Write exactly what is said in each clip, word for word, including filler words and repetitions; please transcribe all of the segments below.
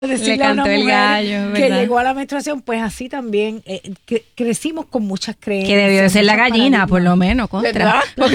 decirle Le cantó a una el mujer gallo, que ¿verdad? llegó a la menstruación, pues así también eh, cre- crecimos con muchas creencias. Que debió de ser la muchos gallina, por lo menos, contra. ¿Verdad? Porque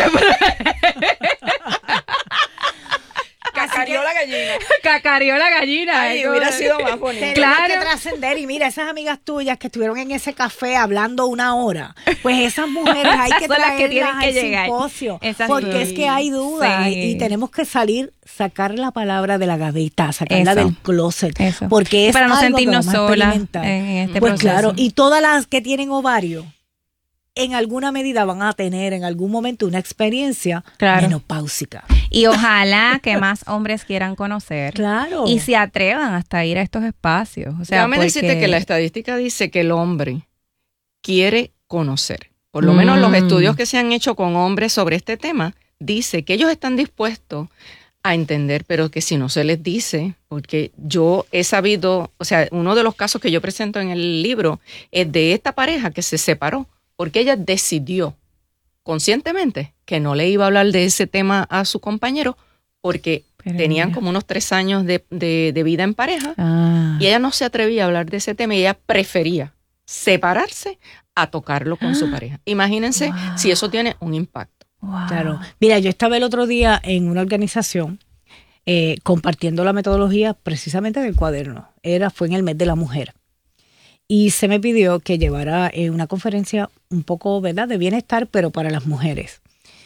Así cacarió que- la gallina. Cacareó la gallina. Ay, eso- hubiera sido más bonito. Tenemos Claro. que trascender y mira, esas amigas tuyas que estuvieron en ese café hablando una hora, pues esas mujeres hay que Son las que tienen traerlas que al llegar. simposio, Exacto. porque es que hay dudas Sí. y tenemos que salir, sacar la palabra de la gaveta, sacarla Eso. del closet, Eso. porque es Para no algo que sentirnos vamos a solas experimentar. en este Pues proceso. claro, y todas las que tienen ovario, en alguna medida van a tener en algún momento una experiencia Claro. menopáusica. Y ojalá que más hombres quieran conocer. Claro. Y se atrevan hasta ir a estos espacios. O sea, Déjame decirte porque- que la estadística dice que el hombre quiere conocer. Por lo Mm. menos los estudios que se han hecho con hombres sobre este tema dice que ellos están dispuestos a entender, pero que si no se les dice, porque yo he sabido, o sea, uno de los casos que yo presento en el libro es de esta pareja que se separó porque ella decidió conscientemente que no le iba a hablar de ese tema a su compañero porque Pero tenían mira. como unos tres años de, de- de vida en pareja. Ah. Y ella no se atrevía a hablar de ese tema y ella prefería separarse a tocarlo con su pareja. Imagínense Wow. si eso tiene un impacto. Wow. Claro. Mira, yo estaba el otro día en una organización eh, compartiendo la metodología precisamente del cuaderno. Era, fue en el mes de la mujer. Y se me pidió que llevara eh, una conferencia un poco, ¿verdad?, de bienestar, pero para las mujeres.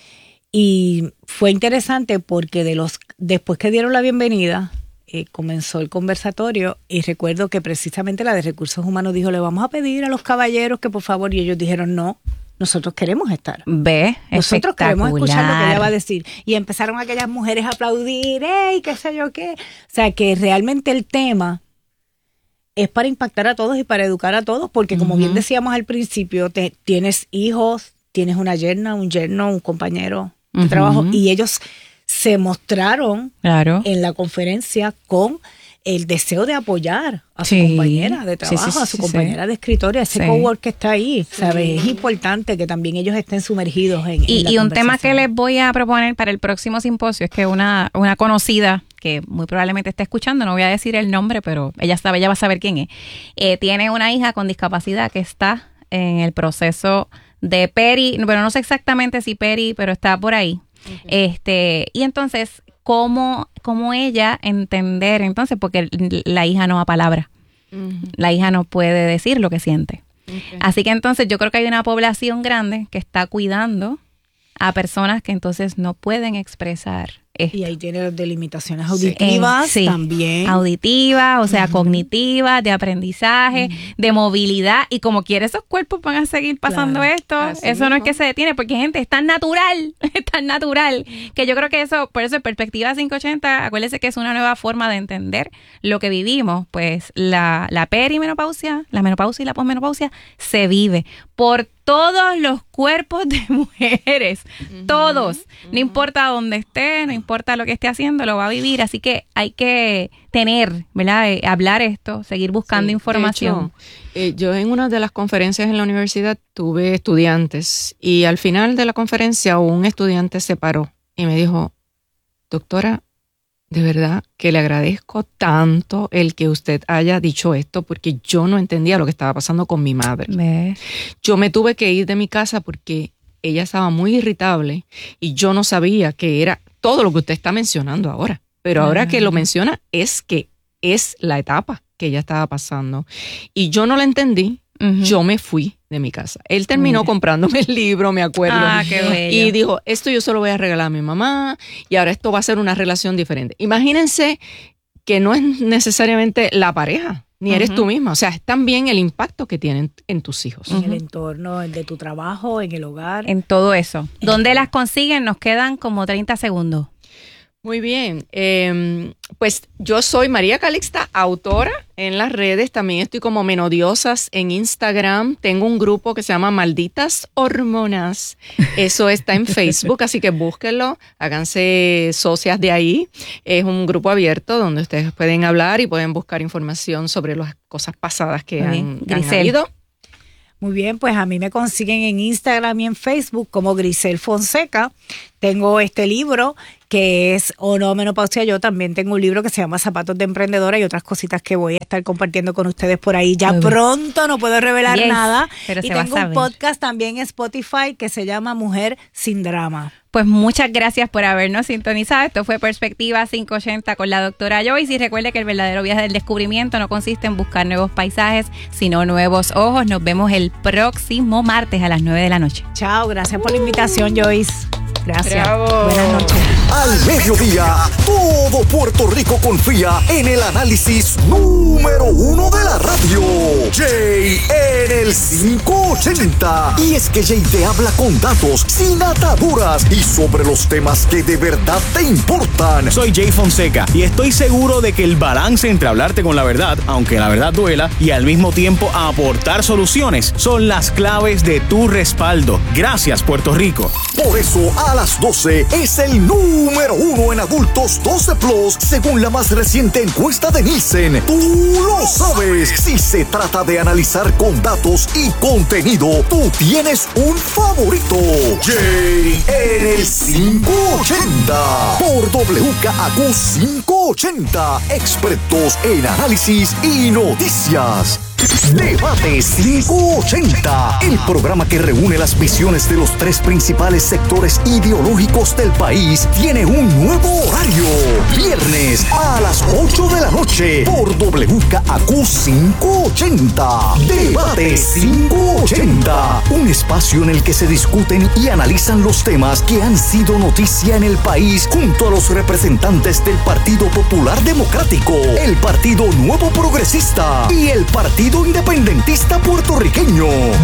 Y fue interesante porque de los después que dieron la bienvenida, eh, comenzó el conversatorio y recuerdo que precisamente la de Recursos Humanos dijo, le vamos a pedir a los caballeros que por favor, y ellos dijeron, no, nosotros queremos estar. Ve, Nosotros queremos escuchar lo que ella va a decir. decir. Y empezaron aquellas mujeres a aplaudir, ¡ey, qué sé yo qué! O sea, que realmente el tema es para impactar a todos y para educar a todos, porque como bien decíamos al principio, te, tienes hijos, tienes una yerna, un yerno, un compañero de Ujú. trabajo, y ellos se mostraron Claro. en la conferencia con el deseo de apoyar a su Sí. compañera de Sí, trabajo, sí, a su sí, compañera sí. de escritorio, a ese Sí. cowork que está ahí, ¿sabes? Es importante que también ellos estén sumergidos en, en Y, la y un tema que conversación. les voy a proponer para el próximo simposio es que una, una conocida que muy probablemente esté escuchando, no voy a decir el nombre, pero ella sabe, ella va a saber quién es, eh, tiene una hija con discapacidad que está en el proceso de peri, bueno, no sé exactamente si peri, pero está por ahí. Este, y entonces, ¿cómo, cómo ella entender entonces? Porque la hija no ha palabra, la hija no puede decir lo que siente. Así que entonces yo creo que hay una población grande que está cuidando a personas que entonces no pueden expresar esto. Y ahí tiene las delimitaciones auditivas Eh, sí. también. Auditiva, o sea, cognitiva, de aprendizaje, de movilidad. Y como quiere, esos cuerpos van a seguir pasando Claro. esto. Así Eso no es mismo. que se detiene, porque gente, es tan natural, es tan natural, que yo creo que eso, por eso en Perspectiva quinientos ochenta, acuérdense que es una nueva forma de entender lo que vivimos. Pues la, la perimenopausia, la menopausia y la posmenopausia se vive por todos los cuerpos de mujeres, todos, no importa dónde esté, no importa lo que esté haciendo, lo va a vivir, así que hay que tener, ¿verdad? Eh, hablar esto, seguir buscando Sí, información. de hecho, eh, yo en una de las conferencias en la universidad tuve estudiantes y al final de la conferencia un estudiante se paró y me dijo, doctora, de verdad que le agradezco tanto el que usted haya dicho esto porque yo no entendía lo que estaba pasando con mi madre. ¿Ves? Yo me tuve que ir de mi casa porque ella estaba muy irritable y yo no sabía que era todo lo que usted está mencionando ahora. Pero ahora que lo menciona es que es la etapa que ella estaba pasando. Y yo no la entendí, Ujú. yo me fui de mi casa. Él terminó Mira. comprándome el libro, me acuerdo. Ah, qué bello. Y dijo, esto yo se lo voy a regalar a mi mamá y ahora esto va a ser una relación diferente. Imagínense que no es necesariamente la pareja, ni eres Ujú. tú misma. O sea, es también el impacto que tienen en tus hijos. En el entorno de tu trabajo, en el hogar. En todo eso. ¿Dónde las consiguen? Nos quedan como treinta segundos. Muy bien, eh, pues yo soy María Calixta, autora en las redes, también estoy como Menodiosas en Instagram, tengo un grupo que se llama Malditas Hormonas, eso está en Facebook, así que búsquenlo, háganse socias de ahí, es un grupo abierto donde ustedes pueden hablar y pueden buscar información sobre las cosas pasadas que Muy bien. han, han Grisel. habido. Muy bien, pues a mí me consiguen en Instagram y en Facebook como Grisel Fonseca. Tengo este libro que es O No Menopausia Yo. También tengo un libro que se llama Zapatos de Emprendedora y otras cositas que voy a estar compartiendo con ustedes por ahí. Ya Uy. pronto, no puedo revelar Yes, nada. pero y se va a tengo un saber. podcast también en Spotify que se llama Mujer Sin Drama. Pues muchas gracias por habernos sintonizado. Esto fue Perspectiva quinientos ochenta con la doctora Joyce. Y recuerde que el verdadero viaje del descubrimiento no consiste en buscar nuevos paisajes, sino nuevos ojos. Nos vemos el próximo martes a las nueve de la noche. Chao, gracias por la invitación, Joyce. Gracias. Bravo. Buenas noches. Al mediodía, todo Puerto Rico confía en el análisis número uno de la radio. Jay en el quinientos ochenta. Y es que Jay te habla con datos, sin ataduras y sobre los temas que de verdad te importan. Soy Jay Fonseca y estoy seguro de que el balance entre hablarte con la verdad, aunque la verdad duela, y al mismo tiempo aportar soluciones son las claves de tu respaldo. Gracias, Puerto Rico. Por eso, a las doce es el número uno en adultos doce plus, según la más reciente encuesta de Nielsen. Tú lo sabes. Si se trata de analizar con datos y contenido, tú tienes un favorito. Jay en el quinientos ochenta. Por W K A Q quinientos ochenta. Expertos en análisis y noticias. Debate quinientos ochenta, el programa que reúne las visiones de los tres principales sectores ideológicos del país, tiene un nuevo horario. Viernes a las ocho de la noche por W K A Q quinientos ochenta. Debate quinientos ochenta, un espacio en el que se discuten y analizan los temas que han sido noticia en el país junto a los representantes del Partido Popular Democrático, el Partido Nuevo Progresista y el Partido Independentista Puertorriqueño.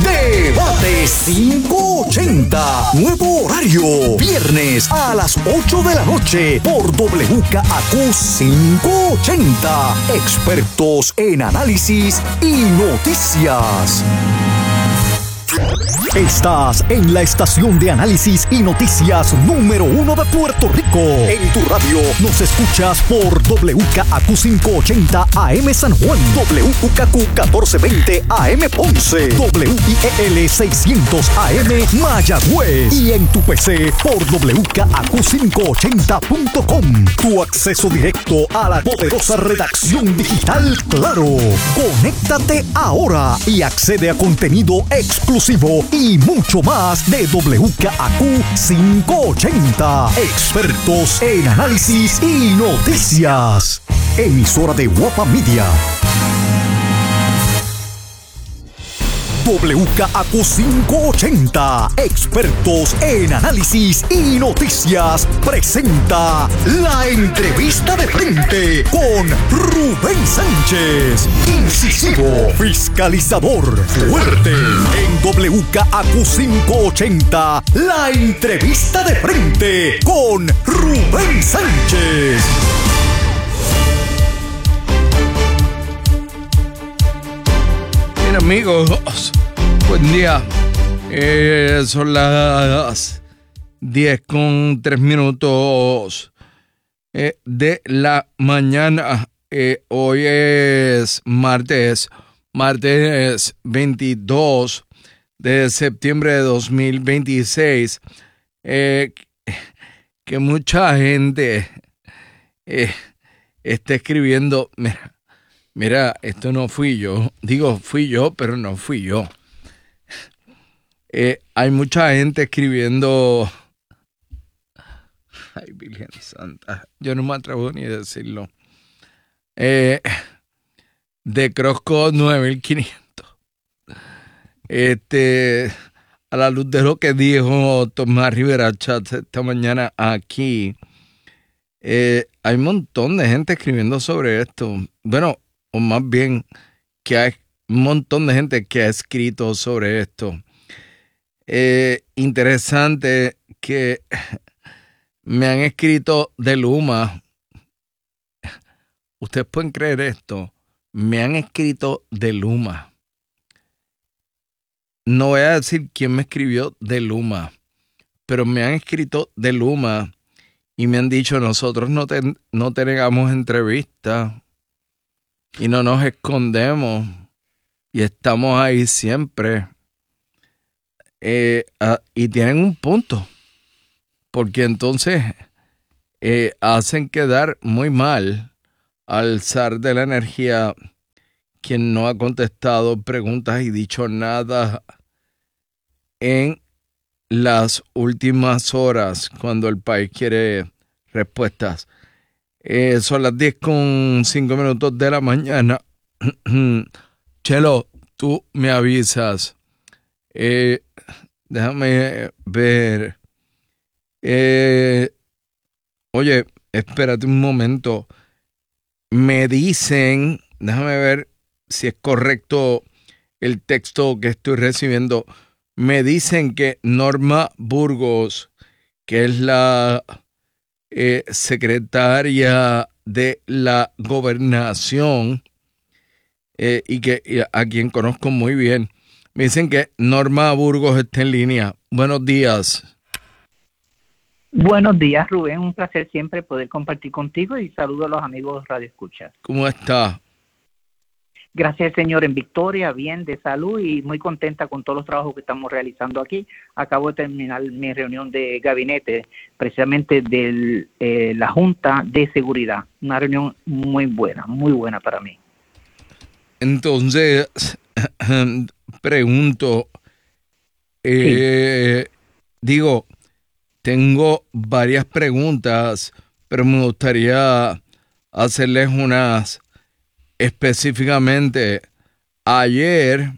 Debate quinientos ochenta. Nuevo horario. Viernes a las ocho de la noche por W K A Q quinientos ochenta. Expertos en análisis y noticias. Estás en la estación de análisis y noticias número uno de Puerto Rico. En tu radio nos escuchas por W K A Q quinientos ochenta A M San Juan, W K Q catorce veinte A M Ponce, W I E L seiscientos A M Mayagüez y en tu P C por W K A Q quinientos ochenta punto com. Tu acceso directo a la poderosa redacción digital Claro. Conéctate ahora y accede a contenido exclusivo y mucho más de W K A Q quinientos ochenta. Expertos en análisis y noticias. Emisora de Guapa Media. W K A Q quinientos ochenta, expertos en análisis y noticias, presenta la entrevista de frente con Rubén Sánchez. Incisivo, fiscalizador, fuerte. En W K A Q quinientos ochenta, la entrevista de frente con Rubén Sánchez. Bien, amigos, buen día. Eh, son las diez con tres minutos eh, de la mañana. Eh, hoy es martes, martes veintidós de septiembre de dos mil veintiséis. Eh, que mucha gente eh, está escribiendo. Mira, Mira, esto no fui yo. Digo, fui yo, pero no fui yo. Eh, hay mucha gente escribiendo. Ay, Virgen Santa. Yo no me atrevo ni a decirlo. Eh, de Crosscode nueve mil quinientos. Este, a la luz de lo que dijo Tomás Rivera Chat esta mañana aquí, eh, hay un montón de gente escribiendo sobre esto. Bueno, o más bien que hay un montón de gente que ha escrito sobre esto. Eh, interesante que me han escrito de Luma. Ustedes pueden creer esto. Me han escrito de Luma. No voy a decir quién me escribió de Luma, pero me han escrito de Luma y me han dicho, nosotros no, te, no tenemos entrevista. Y no nos escondemos y estamos ahí siempre. Eh, uh, y tienen un punto. Porque entonces eh, hacen quedar muy mal al zar de la energía, quien no ha contestado preguntas y dicho nada en las últimas horas cuando el país quiere respuestas. Eh, son las diez con cinco minutos de la mañana. Chelo, tú me avisas. Eh, déjame ver. Eh, oye, espérate un momento. Me dicen, déjame ver si es correcto el texto que estoy recibiendo. Me dicen que Norma Burgos, que es la eh, secretaria de la gobernación, eh, y que y a, a quien conozco muy bien, me dicen que Norma Burgos está en línea. Buenos días. Buenos días, Rubén. Un placer siempre poder compartir contigo y saludo a los amigos Radio Escucha. ¿Cómo está? Gracias, Señor, en victoria, bien, de salud y muy contenta con todos los trabajos que estamos realizando aquí. Acabo de terminar mi reunión de gabinete, precisamente de eh, la Junta de Seguridad. Una reunión muy buena, muy buena para mí. Entonces, pregunto, eh, sí. digo, tengo varias preguntas, pero me gustaría hacerles unas específicamente. Ayer,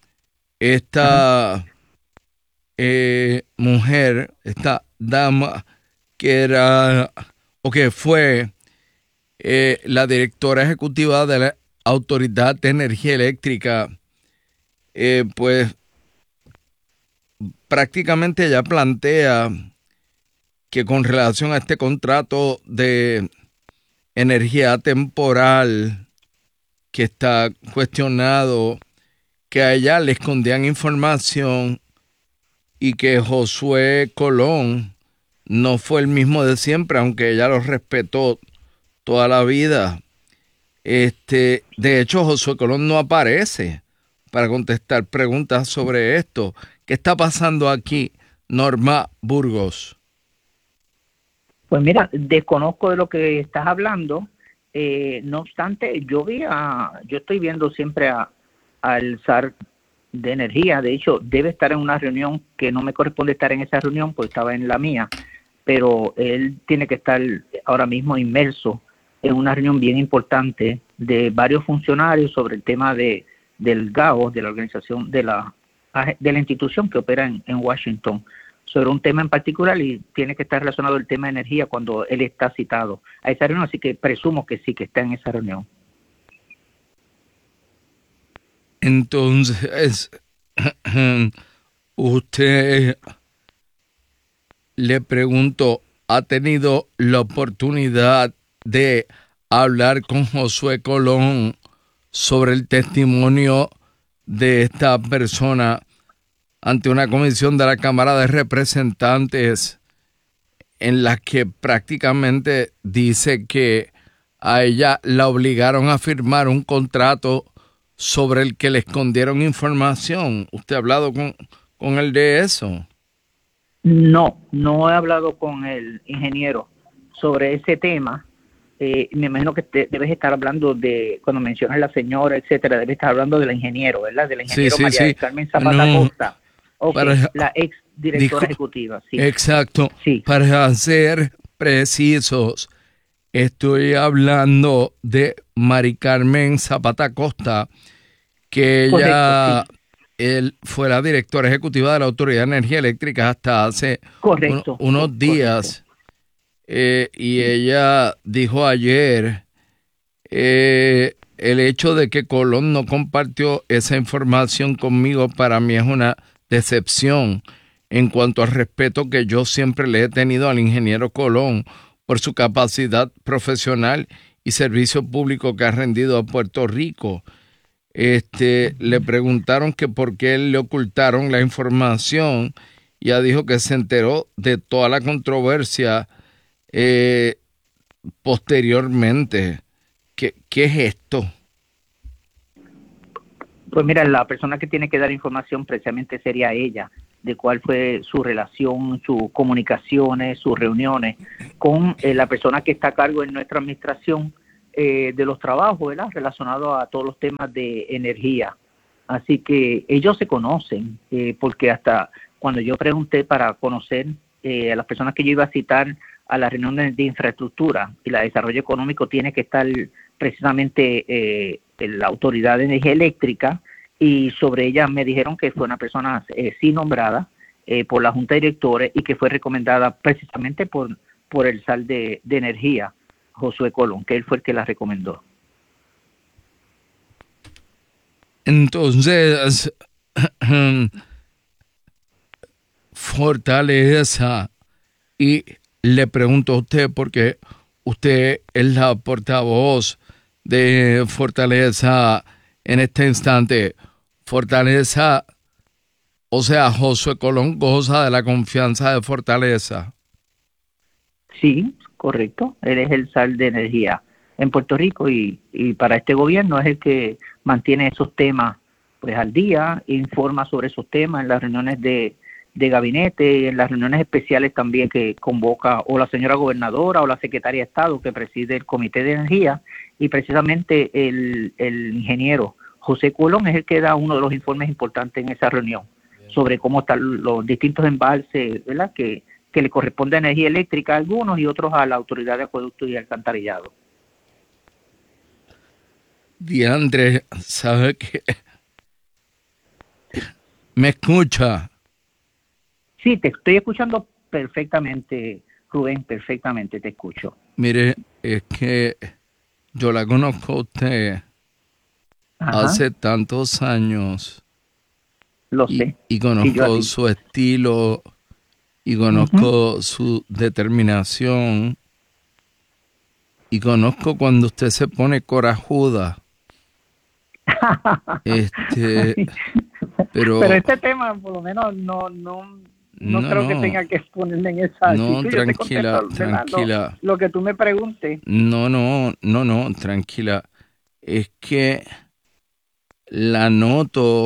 esta eh, mujer, esta dama que era, o que fue eh, la directora ejecutiva de la Autoridad de Energía Eléctrica, eh, pues prácticamente ya plantea que con relación a este contrato de energía temporal que está cuestionado, que a ella le escondían información y que Josué Colón no fue el mismo de siempre, aunque ella lo respetó toda la vida. Este, de hecho, Josué Colón no aparece para contestar preguntas sobre esto. ¿Qué está pasando aquí, Norma Burgos? Pues mira, desconozco de lo que estás hablando. Eh, no obstante, yo vi a, yo estoy viendo siempre a, al zar de energía. De hecho, debe estar en una reunión que no me corresponde estar en esa reunión, porque estaba en la mía, pero él tiene que estar ahora mismo inmerso en una reunión bien importante de varios funcionarios sobre el tema de del G A O, de la organización de la de la institución que opera en, en Washington, sobre un tema en particular, y tiene que estar relacionado el tema de energía cuando él está citado a esa reunión, así que presumo que sí, que está en esa reunión. Entonces, usted, le pregunto, ¿ha tenido la oportunidad de hablar con Josué Colón sobre el testimonio de esta persona ante una comisión de la Cámara de Representantes en la que prácticamente dice que a ella la obligaron a firmar un contrato sobre el que le escondieron información? ¿Usted ha hablado con, con él de eso? No, no he hablado con el ingeniero sobre ese tema. Eh, me imagino que te, debes estar hablando de, cuando mencionas la señora, etcétera, debes estar hablando del ingeniero, ¿verdad? Del ingeniero sí, sí, María sí. del Carmen Zapata no, Costa. Okay, para, la ex directora dijo, ejecutiva. Sí. Exacto. Sí. Para ser precisos, estoy hablando de Mari Carmen Zapata Costa, que ella Correcto, sí. él fue la directora ejecutiva de la Autoridad de Energía Eléctrica hasta hace correcto, un, unos sí, días. Eh, y ella dijo ayer eh, el hecho de que Colón no compartió esa información conmigo para mí es una decepción en cuanto al respeto que yo siempre le he tenido al ingeniero Colón por su capacidad profesional y servicio público que ha rendido a Puerto Rico. Este, le preguntaron que por qué le ocultaron la información y ella dijo que se enteró de toda la controversia eh, posteriormente. ¿Qué, ¿Qué es esto? Pues mira, la persona que tiene que dar información precisamente sería ella. de cuál fue su relación, sus comunicaciones, sus reuniones con eh, la persona que está a cargo en nuestra administración eh, de los trabajos, ¿verdad?, relacionados a todos los temas de energía. Así que ellos se conocen, eh, porque hasta cuando yo pregunté para conocer eh, a las personas que yo iba a citar a las reuniones de infraestructura y la de desarrollo económico, tiene que estar precisamente eh, la Autoridad de Energía Eléctrica, y sobre ella me dijeron que fue una persona eh, sí nombrada eh, por la Junta de Directores y que fue recomendada precisamente por, por el S A L de, de Energía, Josué Colón, que él fue el que la recomendó. Entonces, Fortaleza, y le pregunto a usted, porque usted es la portavoz de Fortaleza en este instante. Fortaleza, o sea, Josué Colón goza de la confianza de Fortaleza. Sí, correcto. Él es el S A L de Energía en Puerto Rico y, y para este gobierno es el que mantiene esos temas pues al día, informa sobre esos temas en las reuniones de, de gabinete, en las reuniones especiales también que convoca o la señora gobernadora o la secretaria de Estado que preside el Comité de Energía, y precisamente el, el ingeniero José Colón es el que da uno de los informes importantes en esa reunión sobre cómo están los distintos embalses, ¿verdad?, que, que le corresponde a energía eléctrica a algunos y otros a la Autoridad de Acueducto y Alcantarillado. Diandre, ¿sabe qué? ¿Me escucha? Sí, te estoy escuchando perfectamente, Rubén, perfectamente te escucho. Mire, es que yo la conozco a usted Ajá, hace tantos años lo y, sé. y Y yo conozco a ti. su estilo y conozco uh-huh. su determinación y conozco cuando usted se pone corajuda. este, pero, pero este tema por lo menos no no no, no creo no, que tenga que exponerme en esa no actitud. tranquila Yo te contesto, tranquila lo, lo que tú me preguntes. no no no no tranquila, es que la noto,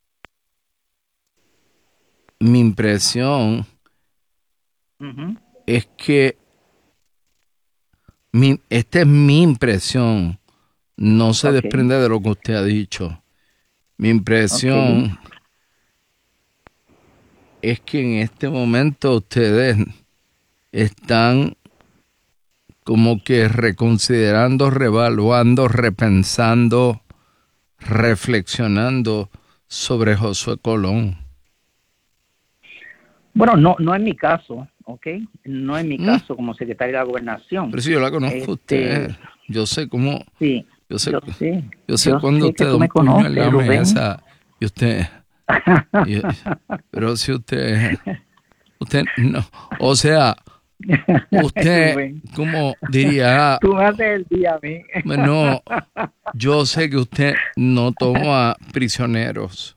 mi impresión uh-huh. es que mi, esta es mi impresión, no se okay. desprende de lo que usted ha dicho. Mi impresión okay. es que en este momento ustedes están como que reconsiderando, revaluando, repensando, reflexionando sobre Josué Colón. Bueno, no no es mi caso, ¿ok? No es mi ¿Mm? caso como secretario de la Gobernación. Pero si yo la conozco este, usted, yo sé cómo... Sí, yo sé, yo sé, yo sé yo cuando sé usted que tú da me un puño conoces, en la Rubén. mesa y usted... y, pero si usted... Usted no... O sea... Usted, como diría... Tú me haces el día a mí. No, yo sé que usted no toma prisioneros.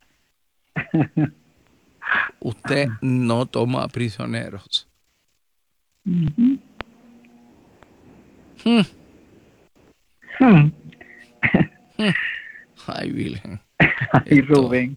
Usted no toma prisioneros. Uh-huh. Hmm. Hmm. Hmm. Ay, Virgen. Ay, Rubén.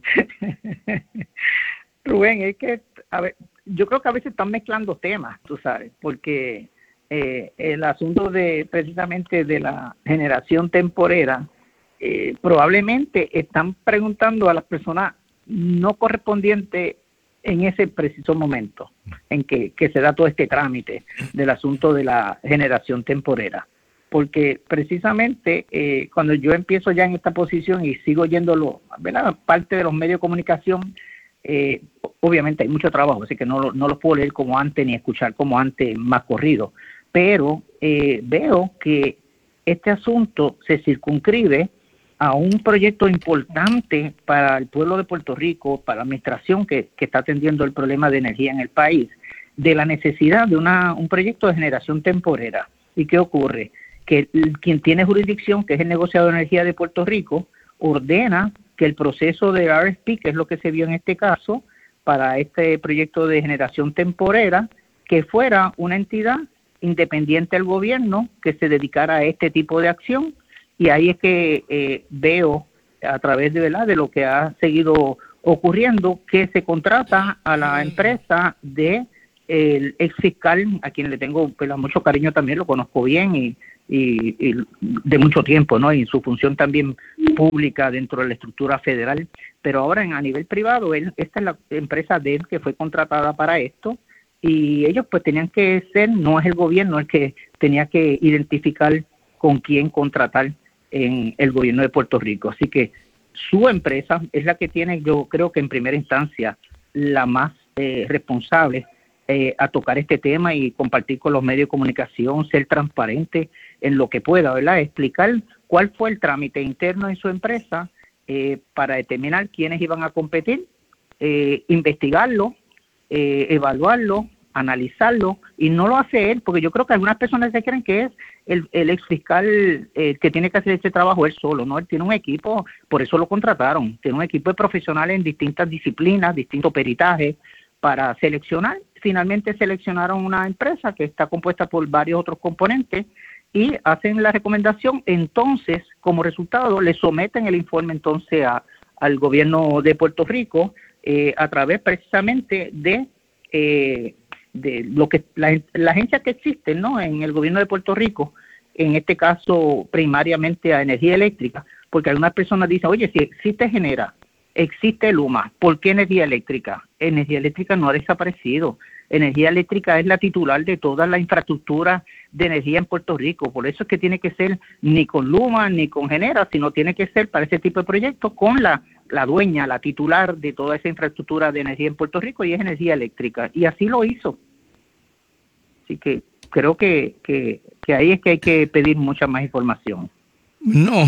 Rubén, es que, a ver, yo creo que a veces están mezclando temas, tú sabes, porque eh, el asunto de precisamente de la generación temporera, eh, probablemente están preguntando a las personas no correspondientes en ese preciso momento en que, que se da todo este trámite del asunto de la generación temporera. Porque precisamente eh, cuando yo empiezo ya en esta posición y sigo yéndolo, ¿verdad?, parte de los medios de comunicación, eh, obviamente hay mucho trabajo, así que no, no lo puedo leer como antes ni escuchar como antes más corrido, pero eh, veo que este asunto se circunscribe a un proyecto importante para el pueblo de Puerto Rico, para la administración que, que está atendiendo el problema de energía en el país, de la necesidad de una, un proyecto de generación temporera. ¿Y qué ocurre? Que el, quien tiene jurisdicción, que es el negociador de energía de Puerto Rico, ordena que el proceso de R F P, que es lo que se vio en este caso, para este proyecto de generación temporera, que fuera una entidad independiente del gobierno que se dedicara a este tipo de acción. Y ahí es que eh, veo, a través de, ¿verdad?, de lo que ha seguido ocurriendo que se contrata a la empresa de el ex fiscal, a quien le tengo pues, mucho cariño también, lo conozco bien y, y, y de mucho tiempo, ¿no? Y su función también pública dentro de la estructura federal, pero ahora en, a nivel privado, él, esta es la empresa de él que fue contratada para esto, y ellos pues tenían que ser, no es el gobierno el que tenía que identificar con quién contratar en el gobierno de Puerto Rico. Así que su empresa es la que tiene, yo creo que en primera instancia, la más eh, responsable eh, a tocar este tema y compartir con los medios de comunicación, ser transparente en lo que pueda, ¿verdad? Explicar cuál fue el trámite interno en su empresa eh, para determinar quiénes iban a competir, eh, investigarlo, eh, evaluarlo, analizarlo, y no lo hace él, porque yo creo que algunas personas se creen que es el, el ex fiscal eh, que tiene que hacer este trabajo él solo, ¿no? Él tiene un equipo, por eso lo contrataron, tiene un equipo de profesionales en distintas disciplinas, distintos peritajes, para seleccionar. Finalmente seleccionaron una empresa que está compuesta por varios otros componentes y hacen la recomendación, entonces, como resultado, le someten el informe entonces a, al gobierno de Puerto Rico eh, a través precisamente de eh, de lo que la, la agencia que existe, ¿no? En el gobierno de Puerto Rico, en este caso primariamente a energía eléctrica, porque algunas personas dicen, oye, si existe Genera, existe Luma, ¿por qué energía eléctrica? Energía eléctrica no ha desaparecido. Energía eléctrica es la titular de toda la infraestructura de energía en Puerto Rico, por eso es que tiene que ser ni con Luma ni con Genera, sino tiene que ser para ese tipo de proyectos con la la dueña, la titular de toda esa infraestructura de energía en Puerto Rico, y es energía eléctrica, y así lo hizo. Así que creo que, que, que ahí es que hay que pedir mucha más información. No,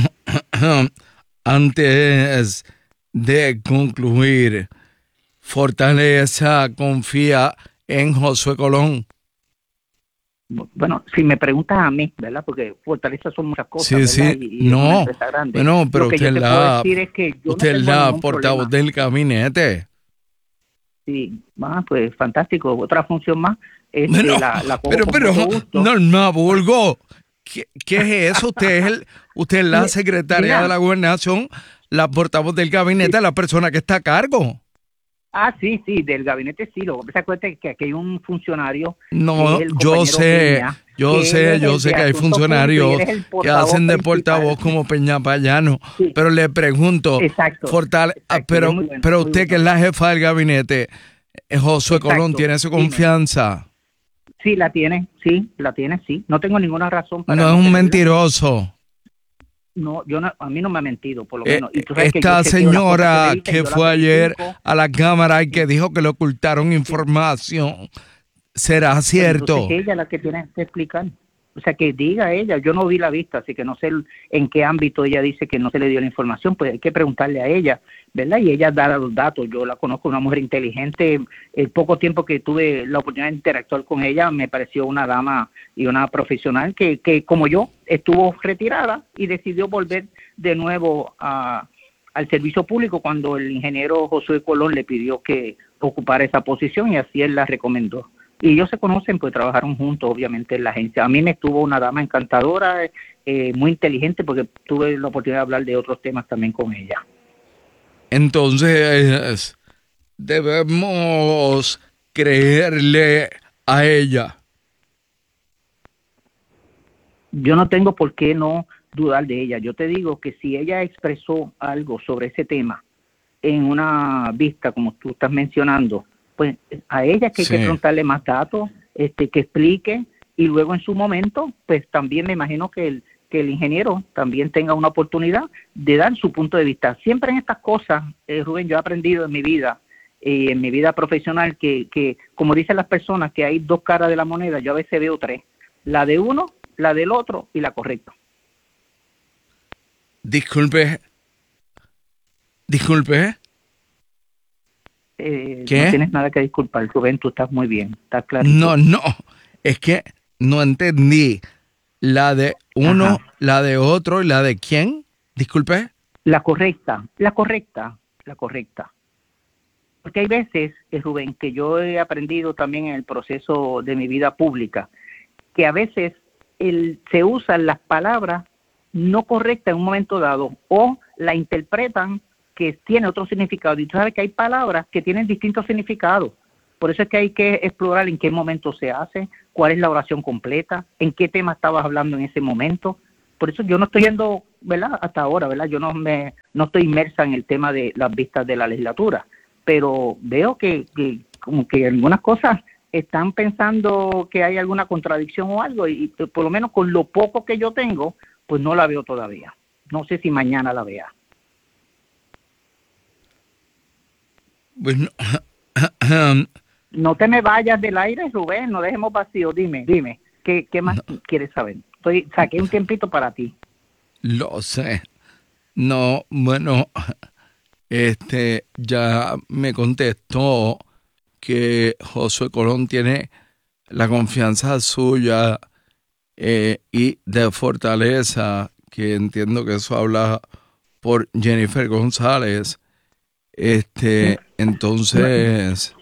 antes de concluir, Fortaleza confía en Josué Colón. Bueno, si me preguntas a mí, ¿verdad? Porque Fortaleza son muchas cosas, sí, ¿verdad? Sí, y, y no, bueno, pero usted es la, es que usted no la portavoz del gabinete. Sí, ah, pues fantástico, otra función más. Este, bueno, la, la pero, pero, Norma Burgos, ¿qué, ¿qué es eso? Usted es, el, usted es la secretaria Mira, de la gobernación, la portavoz del gabinete, sí. La persona que está a cargo. Ah, sí, sí, del gabinete sí, lo que se acuerda que aquí hay un funcionario. No, yo sé, Peña, yo sé, yo sé que hay funcionarios que hacen de portavoz como Peña Payano, sí. Pero le pregunto, exacto, Fortale exacto, pero, bueno, pero usted bueno. que es la jefa del gabinete, Josué exacto, Colón, ¿tiene su confianza? Sí, la tiene, sí, la tiene, sí. No tengo ninguna razón para... No es un tenerla. Mentiroso. No, yo no, a mí no me ha mentido, por lo eh, menos. Y tú sabes esta que señora que, que fue ayer a la cámara y que dijo que le ocultaron sí. información, ¿será cierto? Entonces es ella la que tiene que explicar. O sea, que diga ella. Yo no vi la vista, así que no sé en qué ámbito ella dice que no se le dio la información. Pues hay que preguntarle a ella, ¿verdad? Y ella dará los datos. Yo la conozco, una mujer inteligente. El poco tiempo que tuve la oportunidad de interactuar con ella, me pareció una dama y una profesional que, que como yo, estuvo retirada y decidió volver de nuevo a, al servicio público cuando el ingeniero Josué Colón le pidió que ocupara esa posición, y así él la recomendó. Y ellos se conocen, pues trabajaron juntos, obviamente, en la agencia. A mí me estuvo una dama encantadora, eh, muy inteligente, porque tuve la oportunidad de hablar de otros temas también con ella. Entonces, debemos creerle a ella. Yo no tengo por qué no dudar de ella. Yo te digo que si ella expresó algo sobre ese tema en una vista, como tú estás mencionando, pues a ella que hay sí. que preguntarle más datos, este, que explique, y luego en su momento, pues también me imagino que el, que el ingeniero también tenga una oportunidad de dar su punto de vista. Siempre en estas cosas, eh, Rubén, yo he aprendido en mi vida, eh, en mi vida profesional, que, que como dicen las personas, que hay dos caras de la moneda. Yo a veces veo tres, la de uno, la del otro y la correcta. Disculpe, disculpe. Eh, ¿Qué? No tienes nada que disculpar, Rubén, tú estás muy bien, estás claro. No, no, es que no entendí. ¿La de uno, Ajá. la de otro y la de quién? Disculpe. La correcta, la correcta, la correcta. Porque hay veces, eh, Rubén, que yo he aprendido también en el proceso de mi vida pública, que a veces el, se usan las palabras no correctas en un momento dado, o la interpretan que tiene otro significado. Y tú sabes que hay palabras que tienen distintos significados. Por eso es que hay que explorar en qué momento se hace, cuál es la oración completa, en qué tema estabas hablando en ese momento. Por eso yo no estoy yendo, ¿verdad? Hasta ahora, ¿verdad? Yo no me no estoy inmersa en el tema de las vistas de la legislatura, pero veo que, que como que algunas cosas están pensando que hay alguna contradicción o algo, y por lo menos con lo poco que yo tengo, pues no la veo todavía. No sé si mañana la vea. Bueno, no te me vayas del aire, Rubén, no dejemos vacío. Dime, dime, ¿qué, qué más no. quieres saber? Estoy, saqué un tiempito para ti. Lo sé. No, bueno, este ya me contestó que Josué Colón tiene la confianza suya eh, y de fortaleza, que entiendo que eso habla por Jennifer González. Este, entonces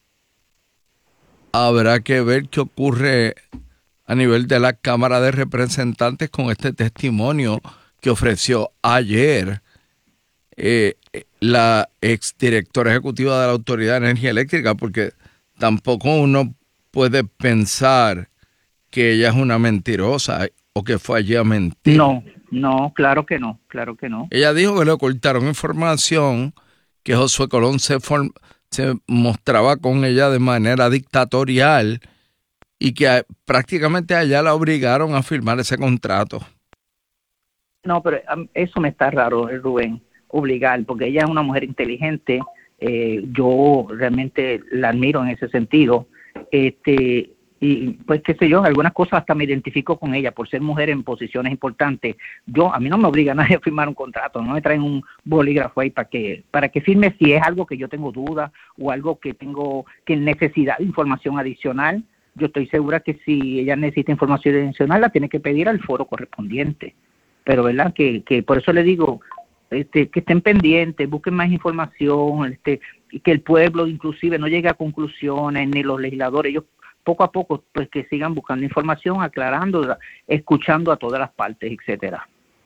habrá que ver qué ocurre a nivel de la Cámara de Representantes con este testimonio que ofreció ayer eh, la exdirectora ejecutiva de la Autoridad de Energía Eléctrica, porque tampoco uno puede pensar que ella es una mentirosa o que fue allí a mentir. No, no, claro que no, claro que no. Ella dijo que le ocultaron información, que Josué Colón se, form, se mostraba con ella de manera dictatorial y que a, prácticamente a ella la obligaron a firmar ese contrato. No, pero um, eso me está raro, Rubén, obligar, porque ella es una mujer inteligente, eh, yo realmente la admiro en ese sentido, este y pues qué sé yo, algunas cosas hasta me identifico con ella por ser mujer en posiciones importantes. Yo, a mí no me obliga a nadie a firmar un contrato, no me traen un bolígrafo ahí para que para que firme si es algo que yo tengo duda o algo que tengo que necesidad de información adicional. Yo estoy segura que si ella necesita información adicional la tiene que pedir al foro correspondiente. Pero verdad que, que por eso le digo este, que estén pendientes, busquen más información, este, y que el pueblo inclusive no llegue a conclusiones, ni los legisladores, ellos poco a poco pues que sigan buscando información, aclarando, escuchando a todas las partes, etcétera.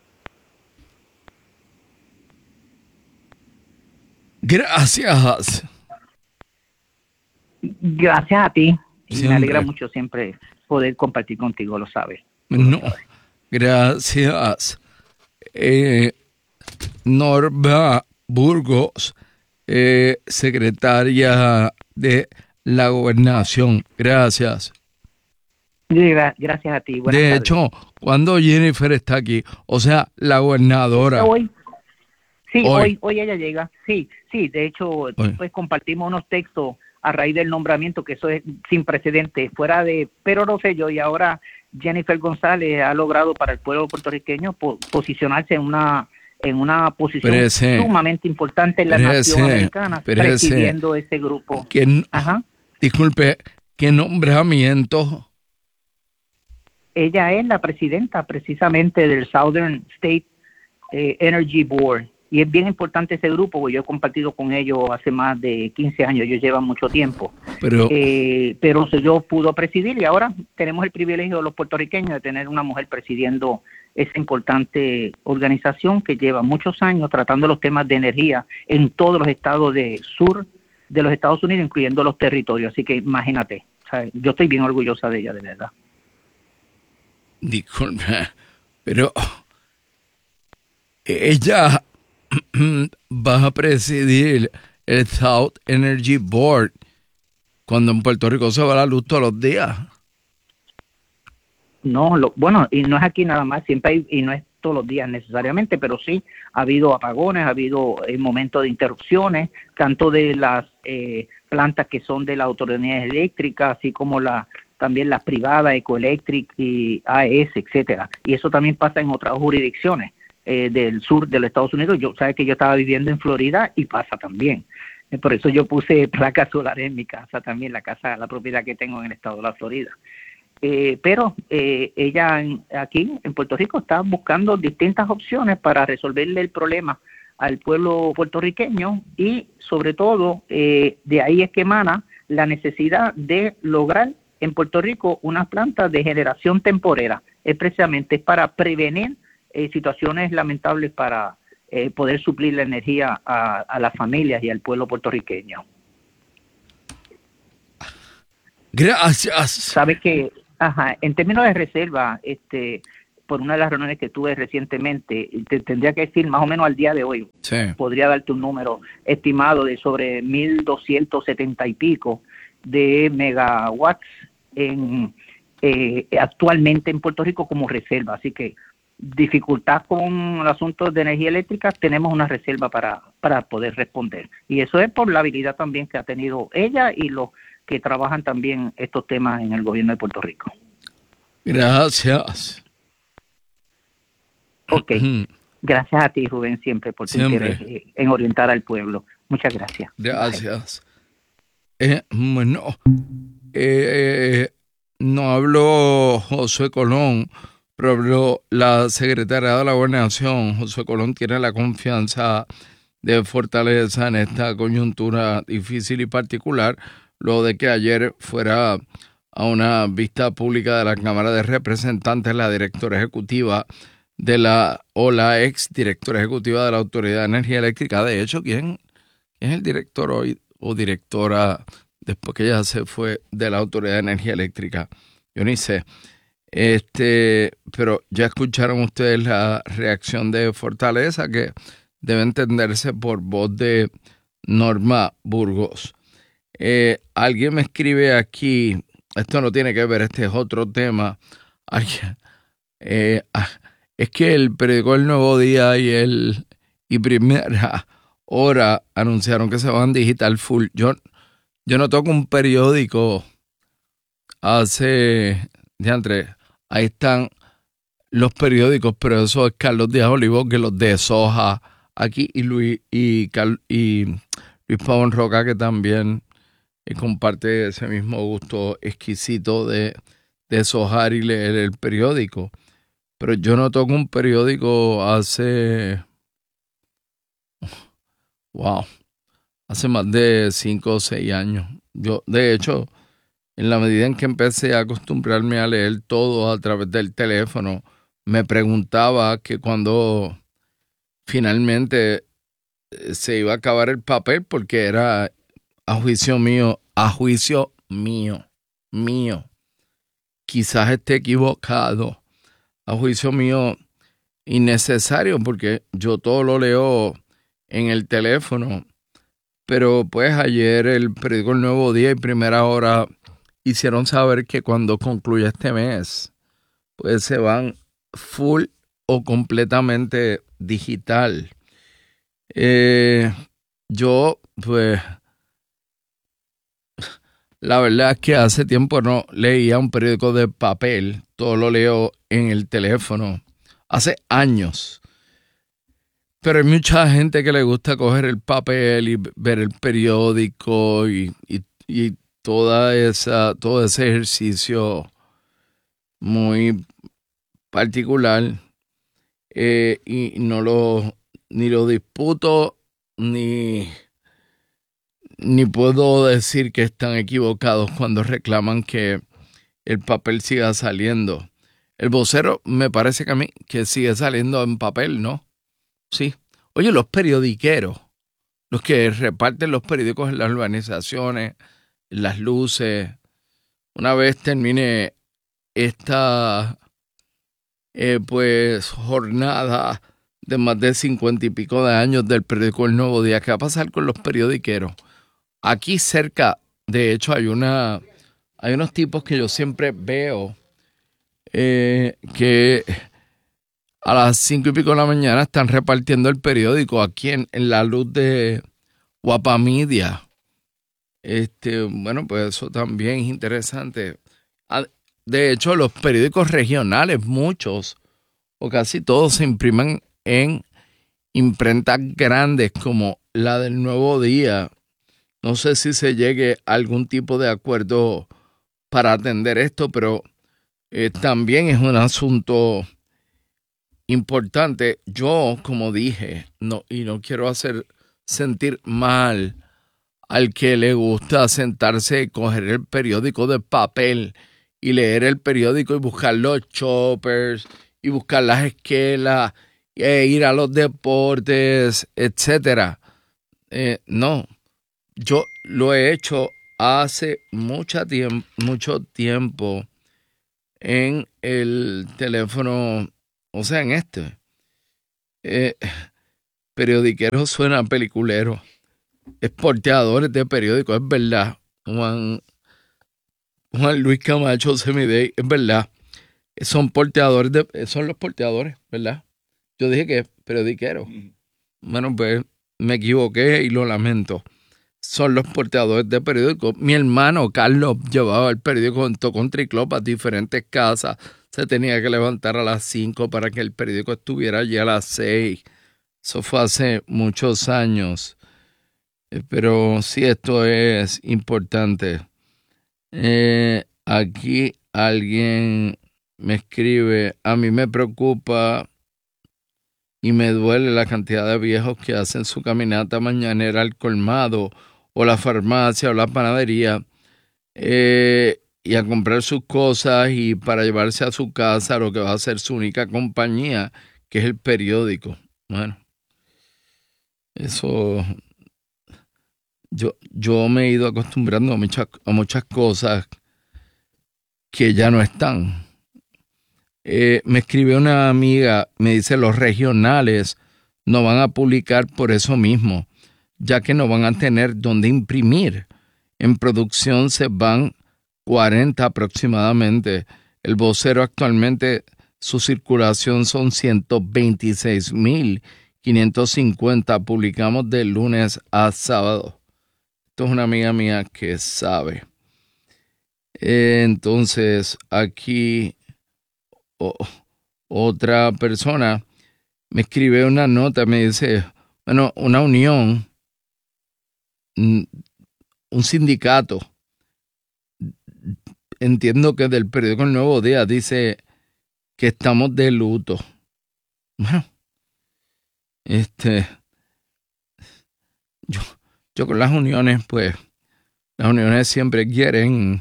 Gracias. Gracias a ti. Siempre. Me alegra mucho siempre poder compartir contigo, lo sabes. No, gracias. Eh, Norma Burgos, eh, secretaria de la Gobernación. Gracias. Gracias a ti. Buenas de tardes. hecho, cuando Jennifer está aquí, o sea, la gobernadora. Hoy. Sí, hoy. hoy, hoy ella llega. Sí, sí, de hecho, hoy. pues compartimos unos textos a raíz del nombramiento, que eso es sin precedentes, fuera de Pedro Rosselló, y ahora Jennifer González ha logrado para el pueblo puertorriqueño po- posicionarse en una en una posición Prese, sumamente importante en la prese, nación americana, prese, presidiendo ese grupo. ¿Quién, Ajá. Disculpe, ¿qué nombramiento? Ella es la presidenta precisamente del Southern State eh, Energy Board, y es bien importante ese grupo, porque yo he compartido con ellos hace más de quince años, ellos llevan mucho tiempo. Pero, eh, pero yo pudo presidir, y ahora tenemos el privilegio de los puertorriqueños de tener una mujer presidiendo esa importante organización que lleva muchos años tratando los temas de energía en todos los estados de sur de los Estados Unidos, incluyendo los territorios. Así que imagínate, ¿sabes? Yo estoy bien orgullosa de ella, de verdad. Disculpe, pero ella va a presidir el South Energy Board cuando en Puerto Rico se va la luz todos los días. No, lo, bueno, y no es aquí nada más, siempre hay, y no es todos los días necesariamente, pero sí ha habido apagones, ha habido eh, momentos de interrupciones, tanto de las eh, plantas que son de la autoridad eléctrica, así como la también las privadas, Ecoelectric y A E S, etcétera. Y eso también pasa en otras jurisdicciones eh, del sur de los Estados Unidos. Yo sabes que yo estaba viviendo en Florida y pasa también. Eh, por eso yo puse placas solares en mi casa también, la casa, la propiedad que tengo en el estado de la Florida. Eh, pero eh, ella en, aquí en Puerto Rico está buscando distintas opciones para resolverle el problema al pueblo puertorriqueño, y sobre todo eh, de ahí es que emana la necesidad de lograr en Puerto Rico una planta de generación temporera, es precisamente para prevenir eh, situaciones lamentables para eh, poder suplir la energía a, a las familias y al pueblo puertorriqueño. Gracias. Sabes que, ajá, en términos de reserva, este, por una de las reuniones que tuve recientemente, te tendría que decir más o menos al día de hoy, Sí. podría darte un número estimado de sobre mil doscientos setenta y pico de megawatts en, eh, actualmente en Puerto Rico como reserva. Así que dificultad con el asunto de energía eléctrica, tenemos una reserva para, para poder responder. Y eso es por la habilidad también que ha tenido ella y los que trabajan también estos temas en el gobierno de Puerto Rico. Gracias. Ok. Gracias a ti, Rubén, siempre por tu Siempre. interés en orientar al pueblo. Muchas gracias. Gracias. Eh, bueno, eh, no habló José Colón, pero habló la secretaria de la Gobernación. José Colón tiene la confianza de Fortaleza en esta coyuntura difícil y particular, luego de que ayer fuera a una vista pública de la Cámara de Representantes la directora ejecutiva de la, o la ex directora ejecutiva de la Autoridad de Energía Eléctrica. De hecho, ¿quién, quién es el director hoy o directora después que ella se fue de la Autoridad de Energía Eléctrica? Yo ni sé. Este, pero ya escucharon ustedes la reacción de Fortaleza, que debe entenderse por voz de Norma Burgos. Eh, alguien me escribe aquí, esto no tiene que ver, este es otro tema. Alguien, eh, es que el periódico El Nuevo Día y el y Primera Hora anunciaron que se van digital full. Yo, yo no toco un periódico hace, diantre, ahí están los periódicos, pero eso es Carlos Díaz Olivo que los deshoja aquí, y Luis y, Cal, y Luis Pavón Roca, que también eh, comparte ese mismo gusto exquisito de deshojar y leer el periódico. Pero yo no toco un periódico hace, wow, hace más de cinco o seis años. Yo, de hecho, en la medida en que empecé a acostumbrarme a leer todo a través del teléfono, me preguntaba que cuando finalmente se iba a acabar el papel, porque era, a juicio mío, a juicio mío, mío, quizás esté equivocado, a juicio mío, innecesario, porque yo todo lo leo en el teléfono. Pero pues ayer el periódico El Nuevo Día y Primera Hora hicieron saber que cuando concluya este mes, pues se van full o completamente digital. Eh, yo, pues, la verdad es que hace tiempo no leía un periódico de papel, todo lo leo en el teléfono, hace años. Pero hay mucha gente que le gusta coger el papel y ver el periódico y, y, y toda esa, todo ese ejercicio muy particular, eh, y no lo ni lo disputo ni, ni puedo decir que están equivocados cuando reclaman que el papel siga saliendo. El vocero me parece que a mí que sigue saliendo en papel, ¿no? Sí. Oye, los periodiqueros, los que reparten los periódicos en las urbanizaciones, en las luces, una vez termine esta eh, pues jornada de más de cincuenta y pico de años del periódico El Nuevo Día, ¿qué va a pasar con los periodiqueros? Aquí cerca, de hecho, hay una hay unos tipos que yo siempre veo eh, que a las cinco y pico de la mañana están repartiendo el periódico aquí en, en la luz de Guapamedia. Este, bueno, pues eso también es interesante. De hecho, los periódicos regionales, muchos o casi todos, se imprimen en imprentas grandes como la del Nuevo Día. No sé si se llegue a algún tipo de acuerdo para atender esto, pero eh, también es un asunto importante. Yo, como dije, no, y no quiero hacer sentir mal al que le gusta sentarse y coger el periódico de papel y leer el periódico y buscar los choppers y buscar las esquelas e ir a los deportes, etcétera. Eh, no, yo lo he hecho hace mucho tiempo, mucho tiempo en el teléfono, o sea, en este. Eh, periodiquero suena peliculero. Exportadores de periódicos, es verdad. Juan, Juan Luis Camacho Semidey, es verdad. Son porteadores, de, son los porteadores, ¿verdad? Yo dije que periodiquero. Bueno, pues me equivoqué y lo lamento. Son los porteadores de periódicos. Mi hermano Carlos llevaba el periódico en con triclop a diferentes casas. Se tenía que levantar a las cinco para que el periódico estuviera allí a las seis. Eso fue hace muchos años. Eh, pero sí, esto es importante. Eh, aquí alguien me escribe, a mí me preocupa y me duele la cantidad de viejos que hacen su caminata mañanera al colmado o la farmacia o la panadería eh, y a comprar sus cosas y para llevarse a su casa lo que va a ser su única compañía, que es el periódico. Bueno, eso yo, yo me he ido acostumbrando a muchas, a muchas cosas que ya no están. Eh, me escribe una amiga, me dice, los regionales no van a publicar por eso mismo, ya que no van a tener dónde imprimir. En producción se van cuarenta aproximadamente. El Vocero actualmente, su circulación son ciento veintiséis mil quinientos cincuenta. Publicamos de lunes a sábado. Esto es una amiga mía que sabe. Eh, entonces, aquí o, otra persona me escribe una nota, me dice, bueno, una unión, un sindicato, entiendo que del periódico El Nuevo Día, dice que estamos de luto. Bueno, este, yo, yo con las uniones, pues, las uniones siempre quieren,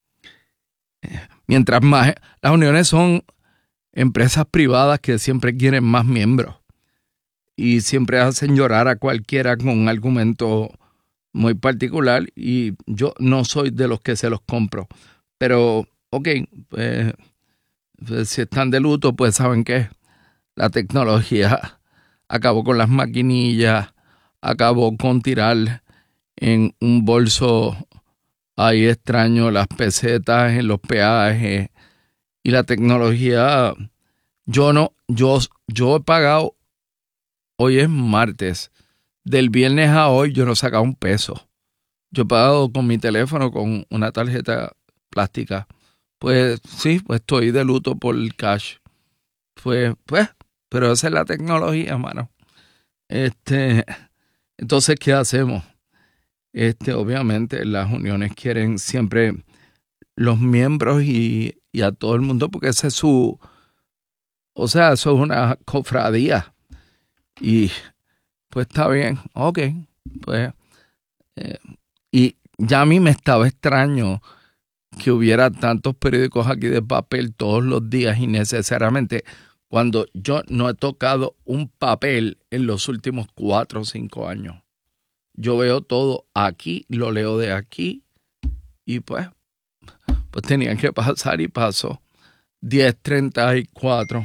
mientras más, las uniones son empresas privadas que siempre quieren más miembros y siempre hacen llorar a cualquiera con un argumento muy particular, y yo no soy de los que se los compro. Pero, ok, pues, pues si están de luto, pues saben que la tecnología acabó con las maquinillas, acabó con tirar en un bolso ahí extraño las pesetas en los peajes, y la tecnología, yo no, yo, yo he pagado, hoy es martes, del viernes a hoy yo no he sacado un peso. Yo he pagado con mi teléfono con una tarjeta plástica. Pues sí, pues estoy de luto por el cash. Pues, pues, pero esa es la tecnología, mano. Este, entonces, ¿qué hacemos? Este, obviamente, las uniones quieren siempre los miembros y, y a todo el mundo, porque ese es su, o sea, eso es una cofradía. Y pues está bien, ok, pues, eh, y ya a mí me estaba extraño que hubiera tantos periódicos aquí de papel todos los días innecesariamente, cuando yo no he tocado un papel en los últimos cuatro o cinco años. Yo veo todo aquí, lo leo de aquí, y pues, pues tenían que pasar y pasó. diez treinta y cuatro.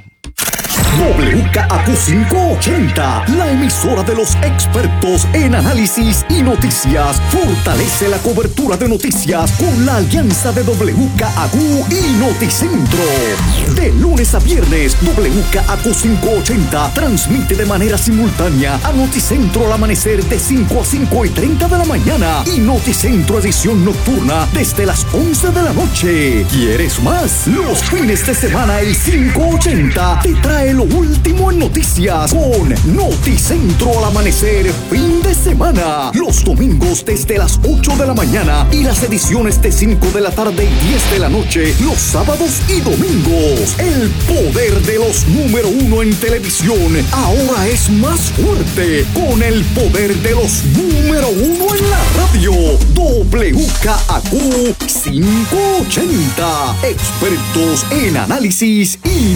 W K A Q quinientos ochenta, la emisora de los expertos en análisis y noticias, fortalece la cobertura de noticias con la alianza de W K A Q y Noticentro. De lunes a viernes, W K A Q quinientos ochenta transmite de manera simultánea a Noticentro al amanecer de cinco a cinco y treinta de la mañana y Noticentro edición nocturna desde las once de la noche. ¿Quieres más? Los fines de semana el quinientos ochenta te trae lo último en noticias con Noticentro al amanecer fin de semana. Los domingos desde las ocho de la mañana y las ediciones de cinco de la tarde y diez de la noche los sábados y domingos. El poder de los número uno en televisión ahora es más fuerte con el poder de los número uno en la radio. W K A Q quinientos ochenta, expertos en análisis y